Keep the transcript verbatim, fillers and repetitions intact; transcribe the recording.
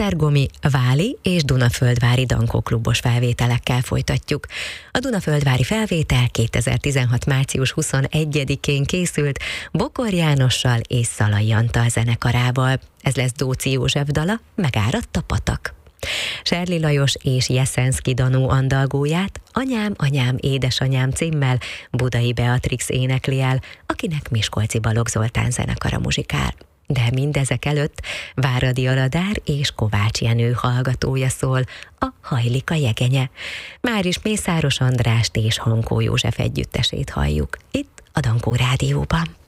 esztergomi, váli és dunaföldvári dankóklubos felvételekkel folytatjuk. A dunaföldvári felvétel kétezer-tizenhat. március huszonegyedikén készült Bokor Jánossal és Szalai Antal zenekarával. Ez lesz Dóczy József dala, Megáradt a patak. Serli Lajos és Jeszenszky Danó andalgóját Anyám, anyám, édesanyám címmel Budai Beatrix énekli el, akinek Miskolci Balogh Zoltán zenekara muzsikál. De mindezek előtt Váradi Aladár és Kovács Jenő hallgatója szól, a Hajlik a jegenye. Már is Mészáros Andrást és Hankó József együttesét halljuk, itt a Dankó Rádióban.